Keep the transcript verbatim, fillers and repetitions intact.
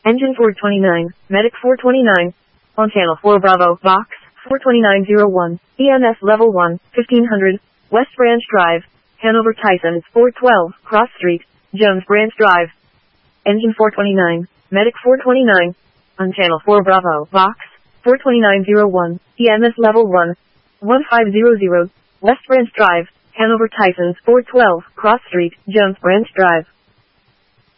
Engine four twenty-nine, Medic four twenty-nine. On channel four Bravo, box, four twenty-nine oh one, E M S level one, fifteen hundred, West Branch Drive, Hanover Tysons four twelve, Cross Street, Jones Branch Drive. Engine four twenty-nine, Medic four twenty-nine. On channel four Bravo, box, four twenty-nine oh one, E M S level one, fifteen hundred, West Branch Drive, Hanover Tysons four twelve, Cross Street, Jones Branch Drive.